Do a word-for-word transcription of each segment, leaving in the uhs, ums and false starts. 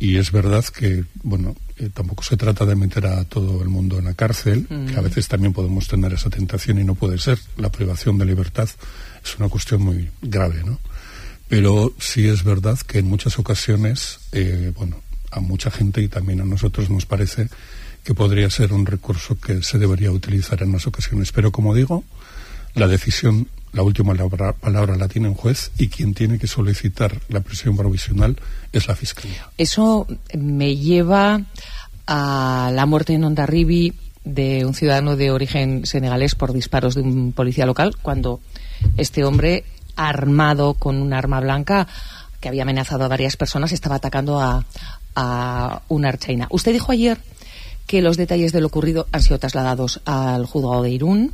Y es verdad que, bueno, eh, tampoco se trata de meter a todo el mundo en la cárcel, mm. que a veces también podemos tener esa tentación y no puede ser. La privación de libertad es una cuestión muy grave, ¿no? Pero sí es verdad que en muchas ocasiones, eh, bueno, a mucha gente y también a nosotros nos parece que podría ser un recurso que se debería utilizar en las ocasiones. Pero como digo, la decisión, la última palabra la tiene un juez y quien tiene que solicitar la prisión provisional es la Fiscalía. Eso me lleva a la muerte en Hondarribia de un ciudadano de origen senegalés por disparos de un policía local, cuando este hombre, armado con un arma blanca que había amenazado a varias personas, estaba atacando a, a una archaina. Usted dijo ayer que los detalles de lo ocurrido han sido trasladados al juzgado de Irún,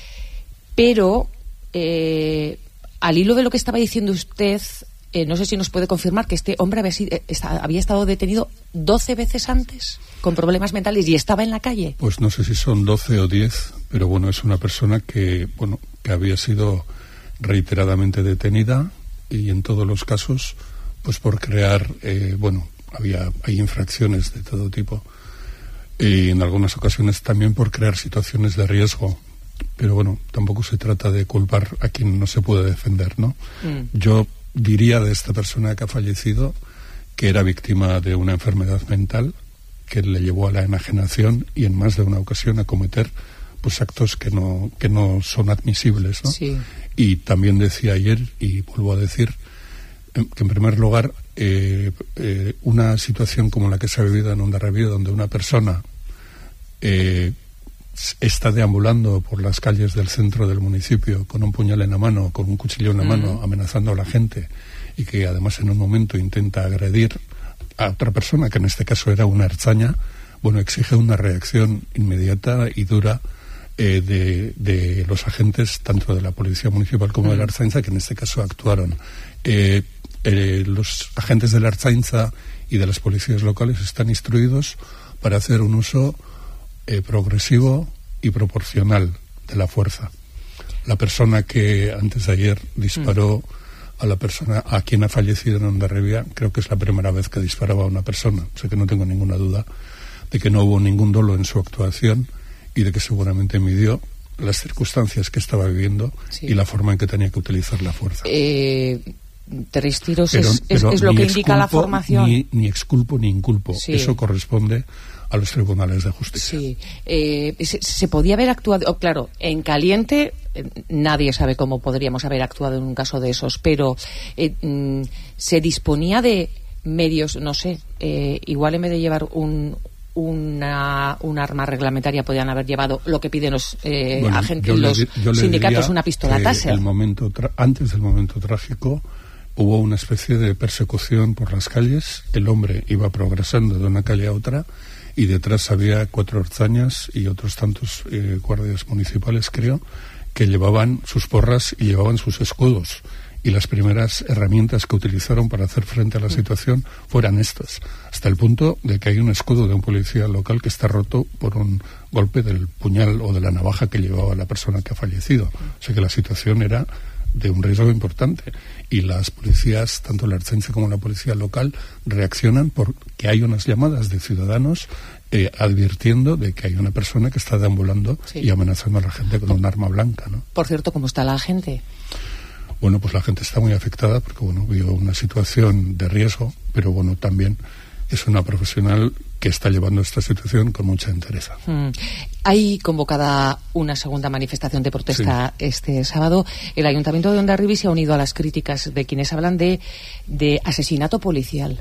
pero eh, al hilo de lo que estaba diciendo usted, eh, no sé si nos puede confirmar que este hombre había, sido, está, había estado detenido doce veces antes con problemas mentales y estaba en la calle. Pues no sé si son doce o diez, pero bueno, es una persona que, bueno, que había sido reiteradamente detenida y en todos los casos, pues por crear, eh, bueno, había hay infracciones de todo tipo y en algunas ocasiones también por crear situaciones de riesgo. Pero bueno, tampoco se trata de culpar a quien no se puede defender, ¿no? Mm. Yo diría de esta persona que ha fallecido que era víctima de una enfermedad mental que le llevó a la enajenación y en más de una ocasión a cometer pues actos que no que no son admisibles, ¿no? Sí. Y también decía ayer, y vuelvo a decir, que en primer lugar eh, eh, una situación como la que se ha vivido en Hondarribia, donde una persona eh, está deambulando por las calles del centro del municipio con un puñal en la mano, con un cuchillo en la mm. mano, amenazando a la gente, y que además en un momento intenta agredir a otra persona, que en este caso era una ertzaina, bueno, exige una reacción inmediata y dura eh, de, de los agentes, tanto de la Policía Municipal como mm. de la Ertzaintza, que en este caso actuaron. Eh, eh, los agentes de la Ertzaintza y de las policías locales están instruidos para hacer un uso eh, progresivo y proporcional de la fuerza. La persona que antes de ayer disparó mm. a la persona a quien ha fallecido en Hondarribia, creo que es la primera vez que disparaba a una persona, o sea que no tengo ninguna duda de que no hubo ningún dolo en su actuación y de que seguramente midió las circunstancias que estaba viviendo sí. y la forma en que tenía que utilizar la fuerza. Eh, tres tiros pero, es, pero es lo que indica la formación. Ni, ni exculpo ni inculpo. Sí. Eso corresponde a los tribunales de justicia. Sí. Eh, se, se podía haber actuado, oh, claro, en caliente eh, nadie sabe cómo podríamos haber actuado en un caso de esos, pero eh, mm, se disponía de medios, no sé, eh, igual en vez de llevar un Una, un arma reglamentaria podían haber llevado lo que piden los eh, bueno, agentes, los le, sindicatos, una pistola Taser. El momento tra- antes del momento trágico hubo una especie de persecución por las calles. El hombre iba progresando de una calle a otra y detrás había cuatro ertzainas y otros tantos eh, guardias municipales, creo, que llevaban sus porras y llevaban sus escudos. Y las primeras herramientas que utilizaron para hacer frente a la situación fueran estas, hasta el punto de que hay un escudo de un policía local que está roto por un golpe del puñal o de la navaja que llevaba la persona que ha fallecido. O sea que la situación era de un riesgo importante. Y las policías, tanto la Ertzaintza como la policía local, reaccionan porque hay unas llamadas de ciudadanos eh, advirtiendo de que hay una persona que está deambulando sí. y amenazando a la gente con un arma blanca, ¿no? Por cierto, ¿cómo está la gente? Bueno, pues la gente está muy afectada porque, bueno, vio una situación de riesgo, pero, bueno, también es una profesional que está llevando esta situación con mucha entereza. Mm. Hay convocada una segunda manifestación de protesta sí. este sábado. El Ayuntamiento de Hondarribia se ha unido a las críticas de quienes hablan de, de asesinato policial.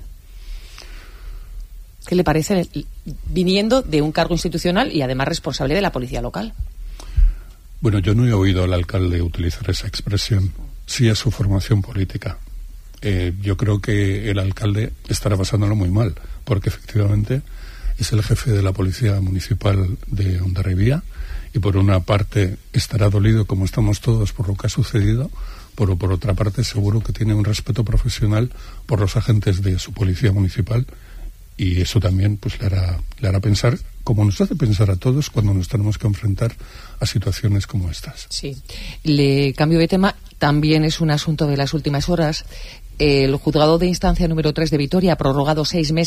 ¿Qué le parece, viniendo de un cargo institucional y además responsable de la policía local? Bueno, yo no he oído al alcalde utilizar esa expresión. Sí a su formación política. Eh, yo creo que el alcalde estará pasándolo muy mal, porque efectivamente es el jefe de la Policía Municipal de Hondarribia y por una parte estará dolido, como estamos todos, por lo que ha sucedido, pero por otra parte seguro que tiene un respeto profesional por los agentes de su Policía Municipal y eso también pues le hará, le hará pensar, como nos hace pensar a todos cuando nos tenemos que enfrentar a situaciones como estas. Sí. Le cambio de tema. También es un asunto de las últimas horas. El juzgado de instancia número tres de Vitoria ha prorrogado seis meses